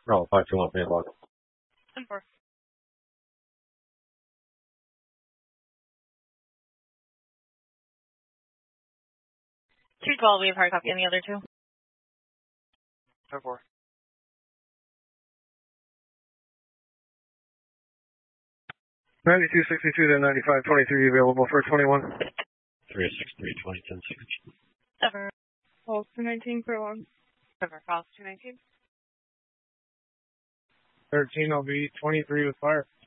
No, 521 main log. 10-4. 212, we have hard copy on the other two. 10-4. 9262 to 9523 available for 21. 363, 20, 10, 60. 7. Pulse 219 for long. 7, Pulse 219. 13 LV 23 with fire.